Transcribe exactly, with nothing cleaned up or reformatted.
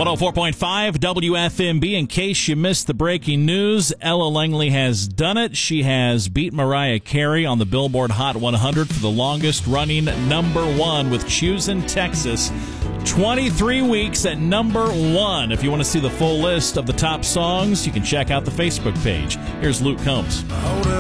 one oh four point five W F M B. In case you missed the breaking news, Ella Langley has done it. She has beat Mariah Carey on the Billboard Hot one hundred for the longest running number one with Choosin', Texas. twenty-three weeks at number one. If you want to see the full list of the top songs, you can check out the Facebook page. Here's Luke Combs.